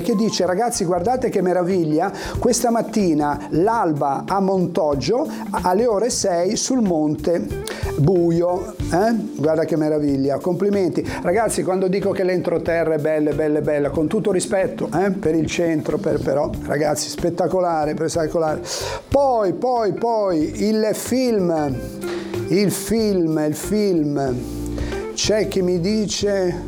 che dice: ragazzi, guardate che meraviglia, questa mattina l'alba a Montoggio alle ore 6 sul monte buio, guarda che meraviglia, complimenti ragazzi. Quando dico che l'entroterra è bella, con tutto rispetto per il centro, però ragazzi, spettacolare. Poi il film, c'è chi mi dice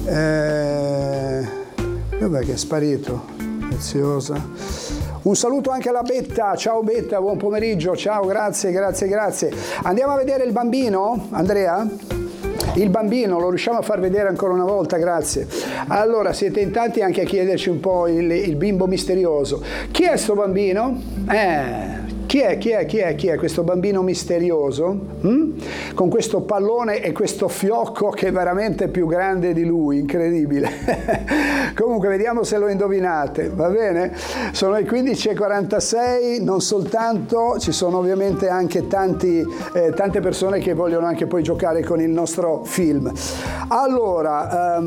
dov'è che è sparito? Preziosa. Un saluto anche alla Betta, ciao Betta, buon pomeriggio, ciao, grazie. Andiamo a vedere il bambino, Andrea? Il bambino, lo riusciamo a far vedere ancora una volta, grazie. Allora, siete in tanti anche a chiederci un po' il bimbo misterioso. Chi è sto bambino? Chi è questo bambino misterioso? Con questo pallone e questo fiocco che è veramente più grande di lui, incredibile. Comunque vediamo se lo indovinate, va bene? Sono le 15:46, non soltanto, ci sono ovviamente anche tante persone che vogliono anche poi giocare con il nostro film. Allora,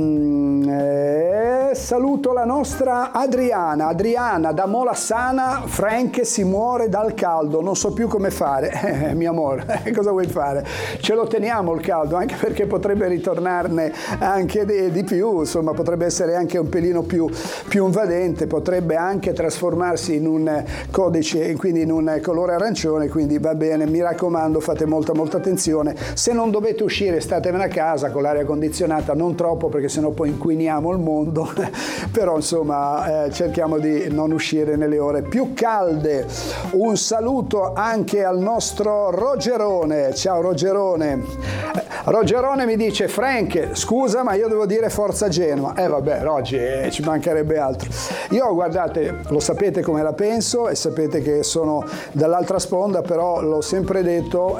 saluto la nostra Adriana da Molassana. Frank si muore dal caldo, non so più come fare. Mio amore, cosa vuoi fare? Ce lo teniamo il caldo, anche perché potrebbe ritornarne anche di più, insomma potrebbe essere anche un pelino più invadente, potrebbe anche trasformarsi in un codice, quindi in un colore arancione, quindi va bene, mi raccomando, fate molta attenzione. Se non dovete uscire, statevene a casa con l'aria condizionata, non troppo perché sennò poi inquiniamo il mondo, però insomma cerchiamo di non uscire nelle ore più calde. Un saluto anche al nostro Rogerone. Ciao Rogerone. Rogerone mi dice: Frank, scusa ma io devo dire Forza Genoa. Vabbè Roggi, ci mancherebbe altro. Io, guardate, lo sapete come la penso e sapete che sono dall'altra sponda, però l'ho sempre detto,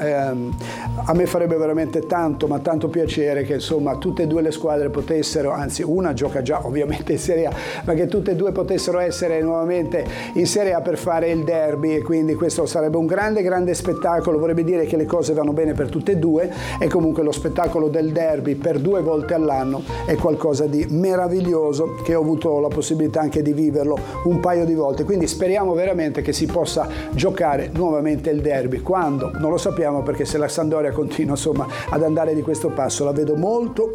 a me farebbe veramente tanto piacere che insomma tutte e due le squadre potessero, anzi una gioca già ovviamente in Serie A, ma che tutte e due potessero essere nuovamente in Serie A per fare il derby, e quindi questo sarebbe un grande spettacolo. Vorrebbe dire che le cose vanno bene per tutte e due, e comunque lo spettacolo del derby per 2 volte all'anno è qualcosa di meraviglioso, che ho avuto la possibilità anche di viverlo un paio di volte, quindi speriamo veramente che si possa giocare nuovamente il derby. Quando? Non lo sappiamo, perché se la Sampdoria continua insomma ad andare di questo passo la vedo molto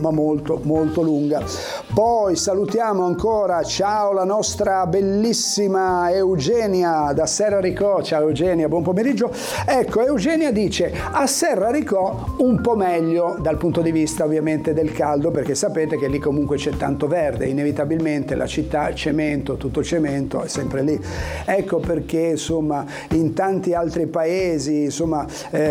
lunga. Poi salutiamo ancora, ciao, la nostra bellissima Eugenia da Serraricò. Ciao Eugenia, buon pomeriggio. Ecco, Eugenia dice: a Serraricò un po' meglio dal punto di vista ovviamente del caldo, perché sapete che lì comunque c'è tanto verde, inevitabilmente la città, cemento, tutto cemento, è sempre lì. Ecco perché insomma in tanti altri paesi, insomma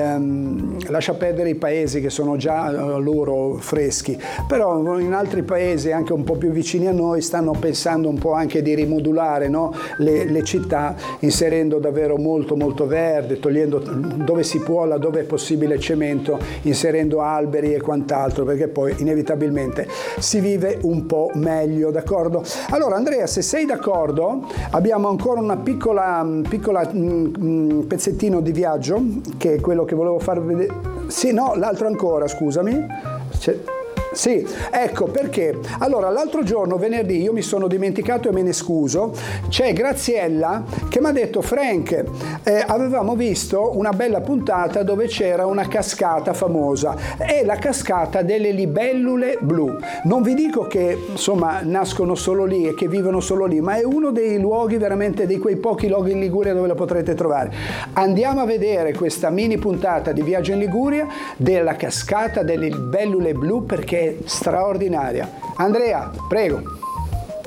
lascia perdere i paesi che sono già loro freschi, però in altri paesi anche un po' più vicini a noi stanno pensando un po' anche di rimodulare, no? le città, inserendo davvero molto verde, togliendo dove si può, laddove è possibile cemento, inserendo alberi e quant'altro, perché poi inevitabilmente si vive un po' meglio, d'accordo? Allora Andrea, se sei d'accordo, abbiamo ancora una piccola pezzettino di viaggio, che è quello che volevo farvi vedere. Sì, no, l'altro ancora, scusami. Sì, ecco perché. Allora, l'altro giorno, venerdì, io mi sono dimenticato e me ne scuso, c'è Graziella che mi ha detto: Frank, avevamo visto una bella puntata dove c'era una cascata famosa, è la cascata delle libellule blu. Non vi dico che insomma nascono solo lì e che vivono solo lì, ma è uno dei luoghi, veramente di quei pochi luoghi in Liguria dove la potrete trovare. Andiamo a vedere questa mini puntata di Viaggio in Liguria della cascata delle libellule blu, perché è straordinaria. Andrea, prego.